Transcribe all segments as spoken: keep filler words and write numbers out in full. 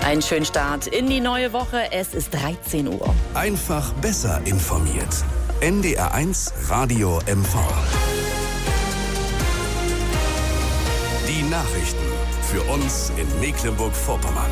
Einen schönen Start in die neue Woche. Es ist dreizehn Uhr. Einfach besser informiert. N D R eins Radio M V. Die Nachrichten für uns in Mecklenburg-Vorpommern.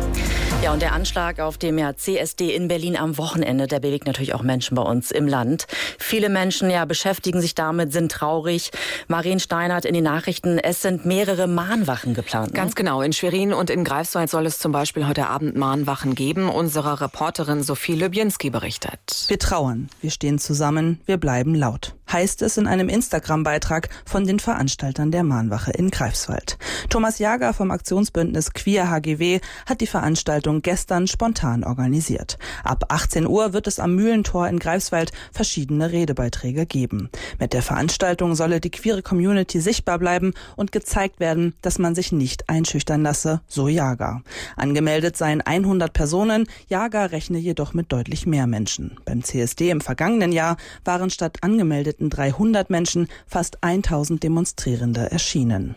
Ja, und der Anschlag auf dem ja, C S D in Berlin am Wochenende, der bewegt natürlich auch Menschen bei uns im Land. Viele Menschen ja, beschäftigen sich damit, sind traurig. Marien Steinert in den Nachrichten, es sind mehrere Mahnwachen geplant. Ne? Ganz genau, in Schwerin und in Greifswald soll es zum Beispiel heute Abend Mahnwachen geben. Unsere Reporterin Sophie Lübjenski berichtet. Wir trauern, wir stehen zusammen, wir bleiben laut, heißt es in einem Instagram-Beitrag von den Veranstaltern der Mahnwache in Greifswald. Thomas Jager vom Aktionsbündnis Queer H G W hat die Veranstaltung gestern spontan organisiert. Ab achtzehn Uhr wird es am Mühlentor in Greifswald verschiedene Redebeiträge geben. Mit der Veranstaltung solle die queere Community sichtbar bleiben und gezeigt werden, dass man sich nicht einschüchtern lasse, so Jager. Angemeldet seien hundert Personen, Jager rechne jedoch mit deutlich mehr Menschen. Beim C S D im vergangenen Jahr waren statt angemeldeten dreihundert Menschen fast tausend Demonstrierende erschienen.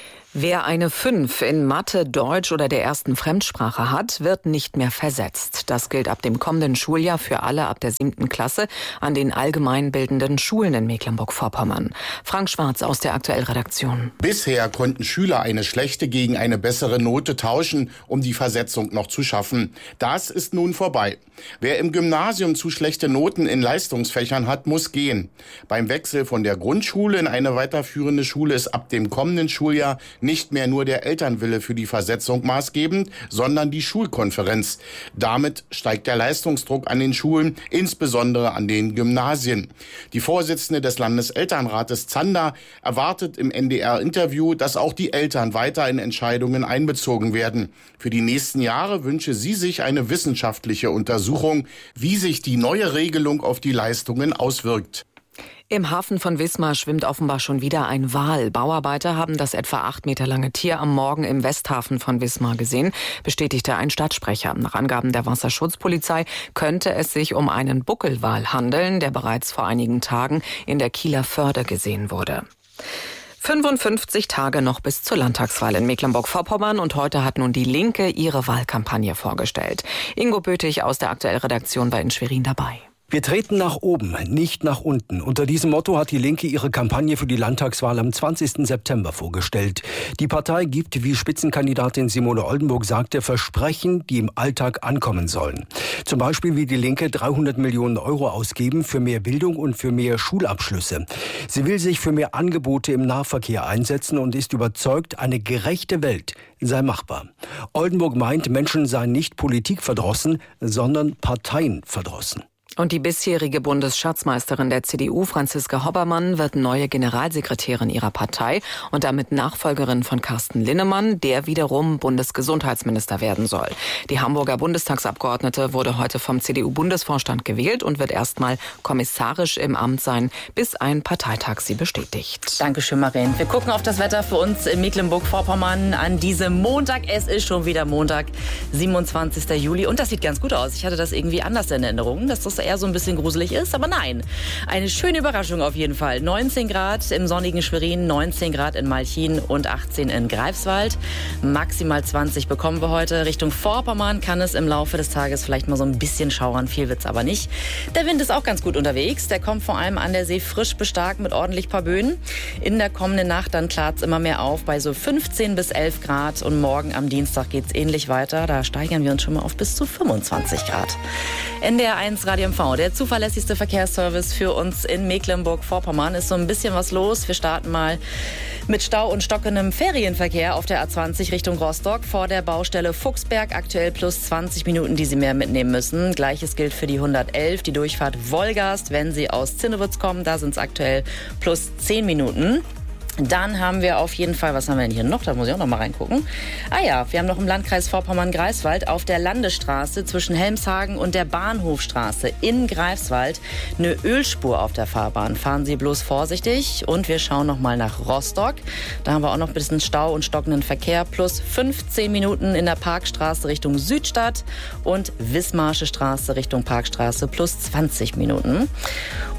Wer eine fünf in Mathe, Deutsch oder der ersten Fremdsprache hat, wird nicht mehr versetzt. Das gilt ab dem kommenden Schuljahr für alle ab der siebten Klasse an den allgemeinbildenden Schulen in Mecklenburg-Vorpommern. Frank Schwarz aus der Aktuellredaktion. Bisher konnten Schüler eine schlechte gegen eine bessere Note tauschen, um die Versetzung noch zu schaffen. Das ist nun vorbei. Wer im Gymnasium zu schlechte Noten in Leistungsfächern hat, muss gehen. Beim Wechsel von der Grundschule in eine weiterführende Schule ist ab dem kommenden Schuljahr nicht mehr nur der Elternwille für die Versetzung maßgebend, sondern die Schulkonferenz. Damit steigt der Leistungsdruck an den Schulen, insbesondere an den Gymnasien. Die Vorsitzende des Landeselternrates Zander erwartet im N D R-Interview, dass auch die Eltern weiter in Entscheidungen einbezogen werden. Für die nächsten Jahre wünsche sie sich eine wissenschaftliche Untersuchung, wie sich die neue Regelung auf die Leistungen auswirkt. Im Hafen von Wismar schwimmt offenbar schon wieder ein Wal. Bauarbeiter haben das etwa acht Meter lange Tier am Morgen im Westhafen von Wismar gesehen, bestätigte ein Stadtsprecher. Nach Angaben der Wasserschutzpolizei könnte es sich um einen Buckelwal handeln, der bereits vor einigen Tagen in der Kieler Förde gesehen wurde. fünfundfünfzig Tage noch bis zur Landtagswahl in Mecklenburg-Vorpommern und heute hat nun die Linke ihre Wahlkampagne vorgestellt. Ingo Bötig aus der Aktuellredaktion war in Schwerin dabei. Wir treten nach oben, nicht nach unten. Unter diesem Motto hat die Linke ihre Kampagne für die Landtagswahl am zwanzigsten September vorgestellt. Die Partei gibt, wie Spitzenkandidatin Simone Oldenburg sagte, Versprechen, die im Alltag ankommen sollen. Zum Beispiel will die Linke dreihundert Millionen Euro ausgeben für mehr Bildung und für mehr Schulabschlüsse. Sie will sich für mehr Angebote im Nahverkehr einsetzen und ist überzeugt, eine gerechte Welt sei machbar. Oldenburg meint, Menschen seien nicht politikverdrossen, sondern parteienverdrossen. Und die bisherige Bundesschatzmeisterin der C D U, Franziska Hobbermann, wird neue Generalsekretärin ihrer Partei und damit Nachfolgerin von Carsten Linnemann, der wiederum Bundesgesundheitsminister werden soll. Die Hamburger Bundestagsabgeordnete wurde heute vom C D U-Bundesvorstand gewählt und wird erstmal kommissarisch im Amt sein, bis ein Parteitag sie bestätigt. Dankeschön, Marien. Wir gucken auf das Wetter für uns in Mecklenburg-Vorpommern an diesem Montag. Es ist schon wieder Montag, siebenundzwanzigsten Juli. Und das sieht ganz gut aus. Ich hatte das irgendwie anders in Erinnerung, dass das eher so ein bisschen gruselig ist, aber nein. Eine schöne Überraschung auf jeden Fall. neunzehn Grad im sonnigen Schwerin, neunzehn Grad in Malchin und achtzehn in Greifswald. Maximal zwanzig bekommen wir heute. Richtung Vorpommern kann es im Laufe des Tages vielleicht mal so ein bisschen schauern. Viel wird's aber nicht. Der Wind ist auch ganz gut unterwegs. Der kommt vor allem an der See frisch bis stark mit ordentlich paar Böen. In der kommenden Nacht dann klart's immer mehr auf bei so fünfzehn bis elf Grad. Und morgen am Dienstag geht's ähnlich weiter. Da steigern wir uns schon mal auf bis zu fünfundzwanzig Grad. N D R eins Radio M V, der zuverlässigste Verkehrsservice für uns in Mecklenburg-Vorpommern. Ist so ein bisschen was los. Wir starten mal mit Stau und stockendem Ferienverkehr auf der A zwanzig Richtung Rostock vor der Baustelle Fuchsberg. Aktuell plus zwanzig Minuten, die Sie mehr mitnehmen müssen. Gleiches gilt für die hundertelf, die Durchfahrt Wolgast, wenn Sie aus Zinnewitz kommen. Da sind es aktuell plus zehn Minuten. Dann haben wir auf jeden Fall, was haben wir denn hier noch? Da muss ich auch noch mal reingucken. Ah ja, wir haben noch im Landkreis Vorpommern-Greifswald auf der Landesstraße zwischen Helmshagen und der Bahnhofstraße in Greifswald eine Ölspur auf der Fahrbahn. Fahren Sie bloß vorsichtig. Und wir schauen noch mal nach Rostock. Da haben wir auch noch ein bisschen Stau und stockenden Verkehr. Plus fünfzehn Minuten in der Parkstraße Richtung Südstadt und Wismarsche Straße Richtung Parkstraße plus zwanzig Minuten.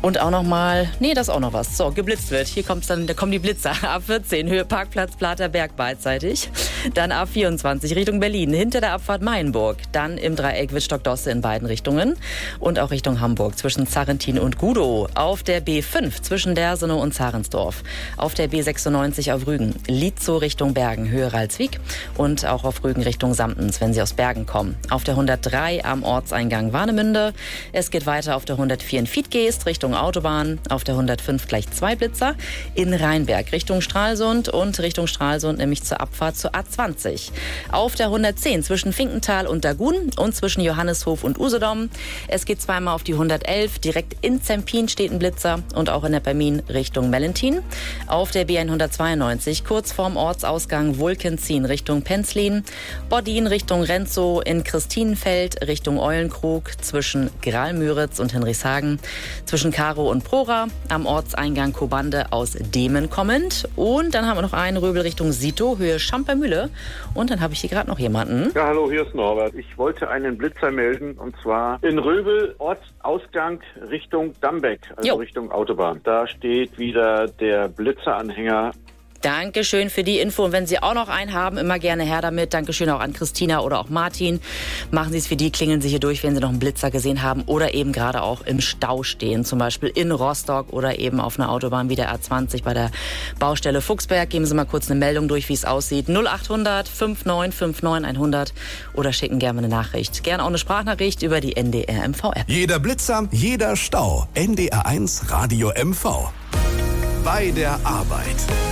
Und auch noch mal, nee, das ist auch noch was. So, geblitzt wird. Hier kommt's dann, da kommen die Blitzer. A vierzehn, Höhe Parkplatz Platerberg beidseitig. Dann A vierundzwanzig Richtung Berlin, hinter der Abfahrt Maienburg. Dann im Dreieck Wittstock-Dosse in beiden Richtungen. Und auch Richtung Hamburg zwischen Zarrentin und Gudow. Auf der B fünf zwischen Dersenow und Zarensdorf. Auf der B sechsundneunzig auf Rügen. Lietzow Richtung Bergen, Höhe Ralswiek. Und auch auf Rügen Richtung Samtens, wenn Sie aus Bergen kommen. Auf der hundertdrei am Ortseingang Warnemünde. Es geht weiter auf der hundertvier in Fiedgeest Richtung Autobahn, auf der hundertfünf gleich zwei Blitzer, in Rheinberg Richtung Stralsund und Richtung Stralsund nämlich zur Abfahrt zur A zwanzig. Auf der hundertzehn zwischen Finkenthal und Dagun und zwischen Johanneshof und Usedom. Es geht zweimal auf die hundertelf, direkt in Zempin steht ein Blitzer und auch in Neppermin Richtung Mellentin. Auf der B hundertzweiundneunzig kurz vorm Ortsausgang Wulkenzien Richtung Penzlin, Bodin Richtung Renzow, in Christinenfeld Richtung Eulenkrug zwischen Gralmüritz und Henrichshagen, zwischen Karo und Prora, am Ortseingang Kobande aus Demen kommend. Und dann haben wir noch einen Röbel Richtung Sito, Höhe Schampermühle. Und dann habe ich hier gerade noch jemanden. Ja, hallo, hier ist Norbert. Ich wollte einen Blitzer melden, und zwar in Röbel, Ortsausgang Richtung Dambeck, also jo. Richtung Autobahn. Da steht wieder der Blitzeranhänger. Dankeschön für die Info. Und wenn Sie auch noch einen haben, immer gerne her damit. Dankeschön auch an Christina oder auch Martin. Machen Sie es für die, klingeln Sie hier durch, wenn Sie noch einen Blitzer gesehen haben oder eben gerade auch im Stau stehen. Zum Beispiel in Rostock oder eben auf einer Autobahn wie der A zwanzig bei der Baustelle Fuchsberg. Geben Sie mal kurz eine Meldung durch, wie es aussieht. null achthundert fünfundneunzig neunundfünfzig hundert oder schicken gerne eine Nachricht. Gerne auch eine Sprachnachricht über die N D R M V-App. Jeder Blitzer, jeder Stau. N D R eins Radio M V. Bei der Arbeit.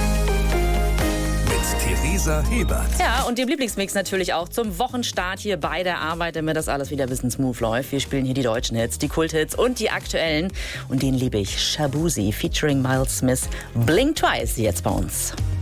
Theresa Hebert. Ja, und dem Lieblingsmix natürlich auch zum Wochenstart hier bei der Arbeit, damit das alles wieder ein bisschen smooth läuft. Wir spielen hier die deutschen Hits, die Kulthits und die aktuellen. Und den liebe ich. Shabuzi featuring Miles Smith. Blink Twice jetzt bei uns.